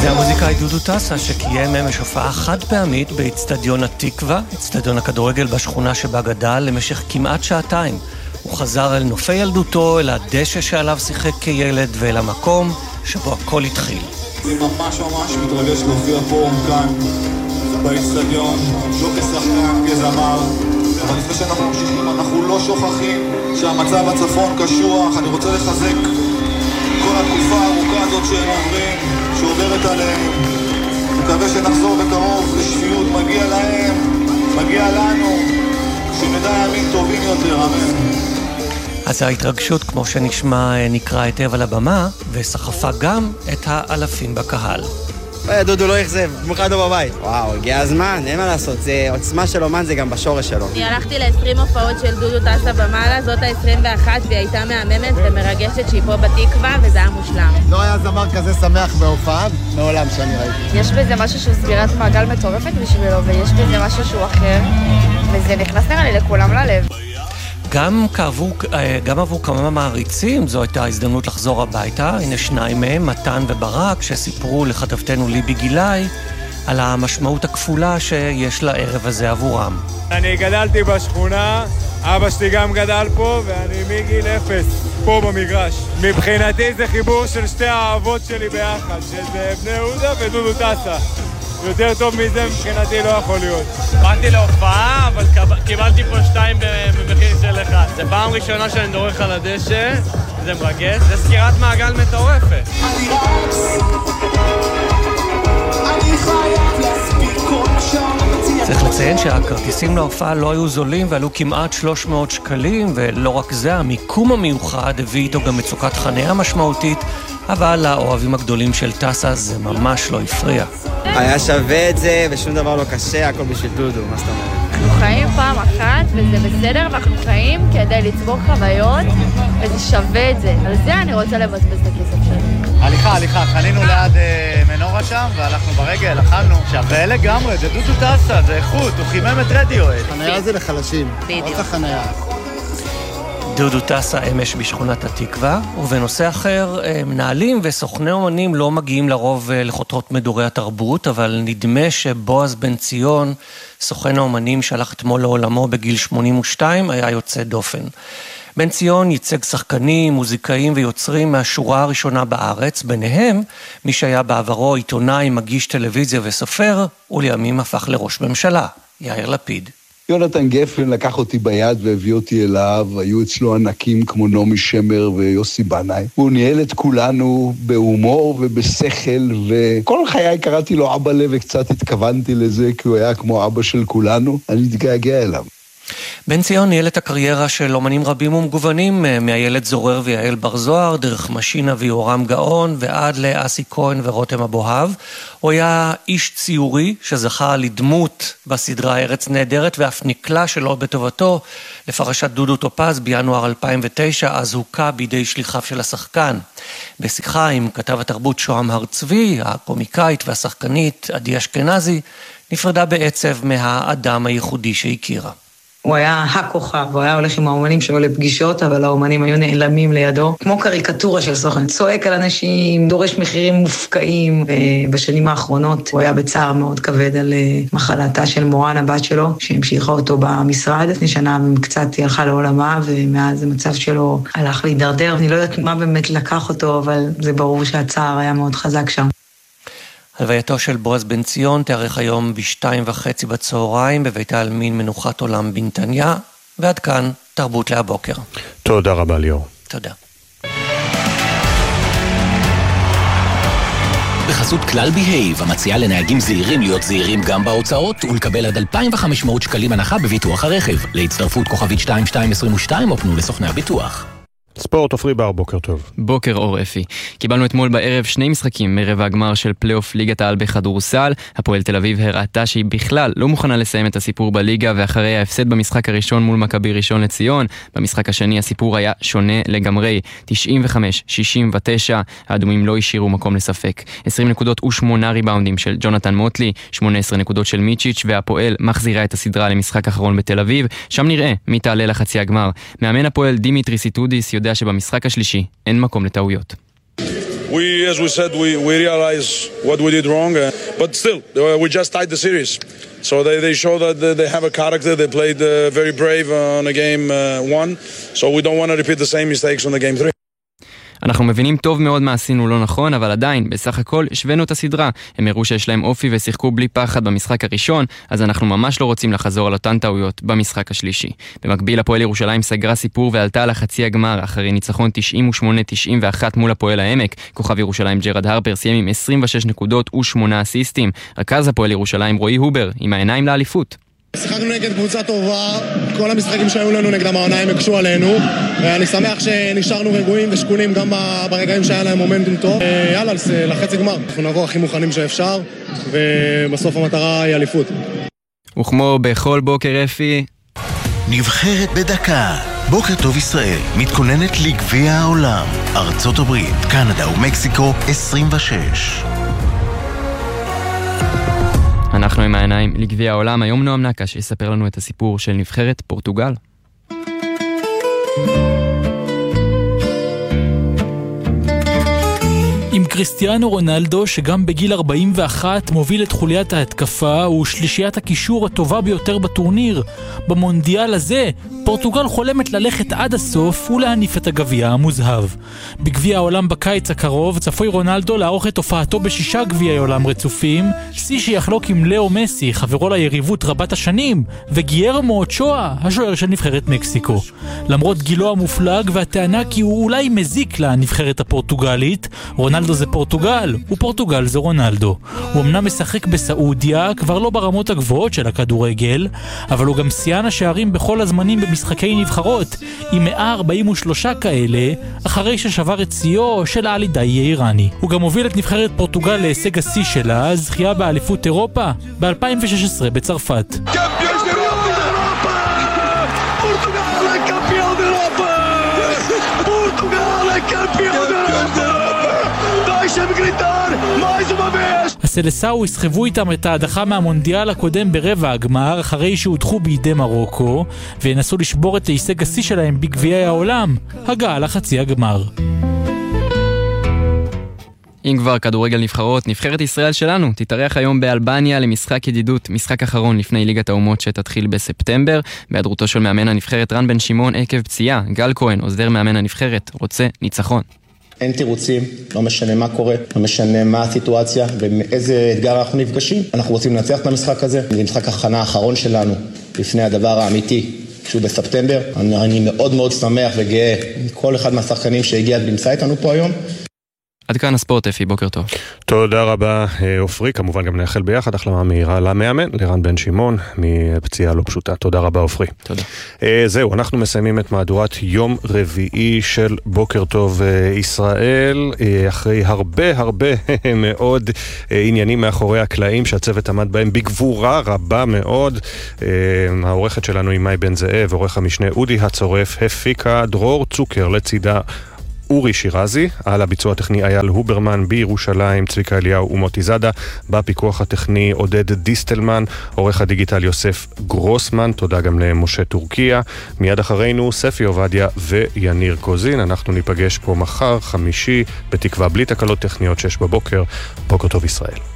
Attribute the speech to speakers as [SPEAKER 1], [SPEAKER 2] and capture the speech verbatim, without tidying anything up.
[SPEAKER 1] זה המוזיקאי דודו טסה שקיים אמש הופעה חד פעמית באצטדיון התקווה, אצטדיון הכדורגל בשכונה שבה גדל, למשך כמעט שעתיים. הוא חזר אל נופי ילדותו, אל הדשא שעליו שיחק כילד ואל המקום שבו הכל התחיל.
[SPEAKER 2] אני ממש ממש מתרגש להופיע פה כאן באצטדיון, לא כשחקן, כזמר, אבל לפני שאנחנו ממשיכים אנחנו לא שוכחים שהמצב הצפון קשוח. אני רוצה לחזק כל התקופה הארוכה הזאת שהם עוברים, שעוברת עליהם. מקווה שנחזור בקרוב לשפיות, מגיע להם, מגיע לנו, שנדע ימים טובים יותר, אמן.
[SPEAKER 1] אז ההתרגשות, כמו שנשמע, נקרא היטב על הבמה, וסחפה גם את האלפים בקהל.
[SPEAKER 3] דודו לא יחזב, במיוחד לא בבית. וואו, הגיע הזמן, אין מה לעשות, זה עוצמה של אומן, זה גם בשורש שלו.
[SPEAKER 4] אני הלכתי ל-עשרים הופעות של דודו טסה במעלה, זאת ה-עשרים ואחת, והיא הייתה מהממת ומרגשת שהיא פה בתקווה, וזה היה מושלם.
[SPEAKER 5] לא היה זמר כזה שמח בהופעה, מעולם שאני ראיתי.
[SPEAKER 6] יש בזה משהו שהוא סגירת מעגל מטורפת בשבילו, ויש בזה משהו שהוא אחר, וזה נכנס נראה לי לכולם ללב.
[SPEAKER 1] גם עבור, גם עבור כמה מעריצים זו הייתה הזדמנות לחזור הביתה. הנה שניים מהם, מתן וברק, שסיפרו לכתבתנו ליבי גילאי על המשמעות הכפולה שיש לערב הזה עבורם.
[SPEAKER 7] אני גדלתי בשכונה, אבא שלי גם גדל פה, ואני מגיל אפס פה במגרש. מבחינתי זה חיבור של שתי האהבות שלי ביחד, שזה בני יהודה ודודו טסה. יותר טוב מזה מבחינתי לא יכול להיות. באתי להופעה, אבל קיבלתי פה שתיים במחיר של אחד. זה פעם ראשונה שאני דורך על הדשא, זה מרגש. זה סגירת מעגל מטורפת. אני רץ,
[SPEAKER 1] אני חייב להספיק כל שם. צריך לציין שהכרטיסים להופעה לא היו זולים ועלו כמעט שלוש מאות שקלים, ולא רק זה, המיקום המיוחד הביא איתו גם מצוקת חניה משמעותית, אבל לאוהבים הגדולים של טסה זה ממש לא הפריע.
[SPEAKER 3] היה שווה את זה ושום דבר לא קשה, הכל בשביל דודו, מה זאת אומרת?
[SPEAKER 6] אנחנו חיים פעם אחת וזה בסדר, ואנחנו חיים כדי לצבור חוויות וזה שווה את זה. על זה אני רוצה לבזבז את הכסף שלי.
[SPEAKER 5] הליכה, הליכה, חנינו ליד מנורה שם והלכנו ברגל, אכלנו. שווה לגמרי, זה דודו טסה, זה איכות, הוא חימם את רדיואט. חניה זה לחלשים, עוד החניה.
[SPEAKER 1] דודו טסה אמש בשכונת התקווה, ובנושא אחר, מנהלים וסוכני אומנים לא מגיעים לרוב לחותרות מדורי התרבות, אבל נדמה שבועז בן ציון, סוכן האומנים שהלך אתמול לעולמו בגיל שמונים ושתיים, היה יוצא דופן. בן ציון ייצג שחקנים, מוזיקאים ויוצרים מהשורה הראשונה בארץ, ביניהם מי שהיה בעברו עיתונאי, מגיש טלוויזיה וסופר, ולימים הפך לראש ממשלה, יאיר לפיד.
[SPEAKER 8] יונתן גפן לקח אותי ביד והביא אותי אליו, היו אצלו ענקים כמו נעמי שמר ויוסי בנאי. הוא ניהל את כולנו בהומור ובשכל, וכל חיי קראתי לו אבא לב וקצת התכוונתי לזה, כי הוא היה כמו אבא של כולנו, אני מתגעגע אליו.
[SPEAKER 1] בן ציון ניהל את הקריירה של אומנים רבים ומגוונים, מהילד זורר ויעל בר זוהר, דרך משינה ויורם גאון, ועד לאסי כהן ורותם אבוהב. הוא היה איש ציורי שזכה לדמות בסדרה ארץ נהדרת, ואף נקלה שלא בטובתו לפרשת דודו טופז בינואר אלפיים ותשע, אז הוקע בידי שליחיו של השחקן. בשיחה עם כתב התרבות שוהם הר צבי, הקומיקאית והשחקנית עדי אשכנזי, נפרדה בעצב מהאדם הייחודי שהכירה.
[SPEAKER 9] הוא היה הכוכב, הוא היה הולך עם האומנים שלו לפגישות, אבל האומנים היו נעלמים לידו, כמו קריקטורה של סוכן, צועק על אנשים, דורש מחירים מופקעים, ובשנים האחרונות הוא היה בצער מאוד כבד על מחלתה של מורן, הבת שלו, שהמשיכה אותו במשרד, לפני שנה קצת היא הלכה לעולמה, ומאז המצב שלו הלך להידרדר, אני לא יודעת מה באמת לקח אותו, אבל זה ברור שהצער היה מאוד חזק שם.
[SPEAKER 1] הלווייתו של בועז בן ציון תארך היום בשתיים וחצי בצהריים בבית העלמין מנוחת עולם בנתניה, ועד כאן תרבות להבוקר.
[SPEAKER 10] תודה רבה ליאור.
[SPEAKER 1] תודה.
[SPEAKER 11] בחסות כלל בהייב, המציעה לנהגים זהירים להיות זהירים גם בהוצאות ולקבל עד אלפיים וחמש מאות שקלים הנחה בביטוח הרכב. להצטרפות כוכבית שתיים שתיים עשרים ושתיים או פנו לסוכני הביטוח.
[SPEAKER 10] ספורט אופרי בר, בוקר טוב.
[SPEAKER 12] בוקר אור אפי. קיבלנו אתמול בערב שני משחקים מרבע הגמר של פלייאוף ליגת העל בכדורסל. הפועל תל אביב הראתה שהיא בכלל לא מוכנה לסיים את הסיפור בליגה, ואחרי ההפסד במשחק הראשון מול מכבי ראשון לציון, במשחק השני הסיפור היה שונה לגמרי. תשעים וחמש שישים ותשע, האדומים לא השאירו מקום לספק. עשרים נקודות ושמונה ריבאונדים של ג'ונתן מוטלי, שמונה עשרה נקודות של מיצ'יץ', והפועל מחזירה את הסדרה למשחק אחרון בתל אביב. שם נראה מי תעלה לחצי הגמר. מאמן הפועל דימיטרי סיטודיס יודע שבמשחק השלישי אין מקום לטעויות.
[SPEAKER 13] we, as we said, we, we realize what we did wrong, uh, but still, uh, we just tied the series. So they, they show that they have a character, they played uh, very brave on a game uh, one, so we don't want to repeat the same mistakes on the game three.
[SPEAKER 12] אנחנו מבינים טוב מאוד מה עשינו לא נכון, אבל עדיין, בסך הכל, השווינו את הסדרה. הם הראו שיש להם אופי ושיחקו בלי פחד במשחק הראשון, אז אנחנו ממש לא רוצים לחזור על אותן טעויות במשחק השלישי. במקביל, הפועל ירושלים סגרה סיפור ועלתה על החצי הגמר, אחרי ניצחון תשעים ושמונה תשעים ואחת מול הפועל העמק. כוכב ירושלים ג'רד הרפר סיים עם עשרים ושש נקודות ושמונה אסיסטים. רכז הפועל ירושלים רועי הובר, עם העיניים לאליפות.
[SPEAKER 14] שיחקנו נגד קבוצה טובה, כל המשחקים שהיו לנו נגדם העיניים הקשו עלינו, ואני שמח שנשארנו רגועים ושקולים גם ברגעים שהיה להם מומנטום טוב. יאללה, לחצי גמר, אנחנו נבוא הכי מוכנים שאפשר, ובסוף המטרה היא אליפות.
[SPEAKER 12] וכמו בכל בוקר אפי,
[SPEAKER 15] נבחרת בדקה. בוקר טוב ישראל מתכוננת לגביע העולם, ארצות הברית, קנדה ומקסיקו עשרים ושש.
[SPEAKER 12] אנחנו עם העיניים לגביע העולם. היום נועם נקש יספר לנו את הסיפור של נבחרת פורטוגל.
[SPEAKER 16] עם קריסטיאנו רונלדו, שגם בגיל ארבעים ואחת מוביל את חוליית ההתקפה, הוא שלישיית הקישור הטובה ביותר בטורניר. במונדיאל הזה, פורטוגל חולמת ללכת עד הסוף ולהניף את הגביע המוזהב. בגביע העולם בקיץ הקרוב, צפוי רונלדו לערוך את הופעתו בשישה גביעי עולם רצופים, שיא שיחלוק עם לאו מסי, חברו ליריבות רבת השנים, וגיירמו אוצ'ואה, השוער של נבחרת מקסיקו. למרות גילו המופלג והטענה כי הוא אולי מזיק לנבחרת הפורטוגלית, רונלדו זה פורטוגל, ופורטוגל זה רונלדו. הוא אמנם משחק בסעודיה, כבר לא ברמות הגבוהות של הכדורגל, אבל הוא גם שיאן השערים בכל הזמנים במשחקי נבחרות, עם מאה ארבעים ושלוש כאלה, אחרי ששבר את שיאו של עלי דאי איראני. הוא גם הוביל את נבחרת פורטוגל להישג השיא שלה, זכייה באליפות אירופה, ב-אלפיים ושש עשרה בצרפת. הסלסאו הסחבו איתם את ההדחה מהמונדיאל הקודם ברבע הגמר, אחרי שהודחו בידי מרוקו, וינסו לשבור את ההישג השיא שלהם בגביעי העולם, הגעה לחצי הגמר.
[SPEAKER 12] אם כבר כדורגל נבחרות, נבחרת ישראל שלנו תתארח היום באלבניה למשחק ידידות, משחק אחרון לפני ליגת האומות שתתחיל בספטמבר. בהיעדרותו של מאמן הנבחרת רן בן שמעון עקב פציעה, גל כהן, עוזר מאמן הנבחרת, רוצה ניצחון.
[SPEAKER 17] אין תירוצים, לא משנה מה קורה, לא משנה מה הסיטואציה ומאיזה אתגר אנחנו נפגשים. אנחנו רוצים לנצח את המשחק הזה, זה משחק הכנה האחרון שלנו לפני הדבר האמיתי שהוא בספטמבר. אני, אני מאוד מאוד שמח וגאה מכל אחד מהשחקנים שהגיע ונמצא איתנו פה היום.
[SPEAKER 12] עד כאן הספורט אפי, בוקר טוב.
[SPEAKER 10] תודה רבה אופרי, כמובן גם נאחל ביחד החלמה מהירה למאמן, לרן בן שמעון, מפציעה לא פשוטה. תודה רבה אופרי.
[SPEAKER 12] תודה.
[SPEAKER 10] זהו, אנחנו מסיימים את מהדורת יום רביעי של בוקר טוב ישראל, אחרי הרבה הרבה מאוד עניינים מאחורי הקלעים שהצוות עמד בהם בגבורה רבה מאוד. העורכת שלנו היא מאי בן זאב, עורך המשנה אודי הצורף, הפיקה דרור צוקר לצידה אורי שירזי, על הביצוע הטכני אייל הוברמן, בירושלים צביקה אליהו ומוטי זאדה, בפיקוח הטכני עודד דיסטלמן, עורך הדיגיטל יוסף גרוסמן, תודה גם למשה טורקיה. מיד אחרינו ספי עובדיה ויניר קוזין. אנחנו ניפגש פה מחר חמישי בתקווה בלי תקלות טכניות שש בבוקר. בוקר טוב ישראל.